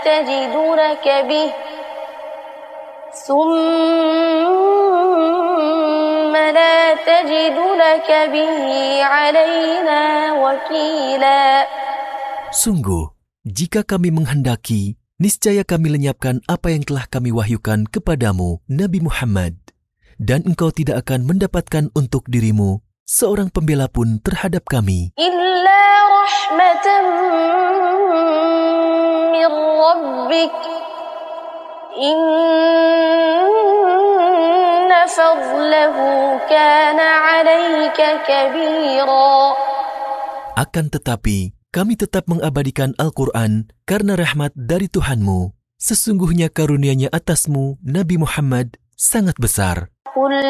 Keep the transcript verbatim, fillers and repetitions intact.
تجد لك به ثم لا تجد لك به علينا وكيلا. Sungguh, jika kami menghendaki, niscaya kami lenyapkan apa yang telah kami wahyukan kepadamu, Nabi Muhammad, dan engkau tidak akan mendapatkan untuk dirimu seorang pembela pun terhadap kami. Illa rahmatan min rabbik, inna fadlahu kana alayka kabira. Akan tetapi, kami tetap mengabadikan Al-Quran karena rahmat dari Tuhanmu. Sesungguhnya karunia-Nya atasmu, Nabi Muhammad, sangat besar. Qul